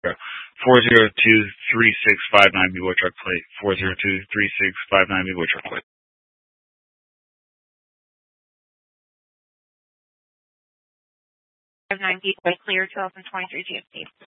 402-3659 Beaver Truck Plate. 402-3659 Beaver Truck Plate. 59 Beaver, clear 2023 GMC.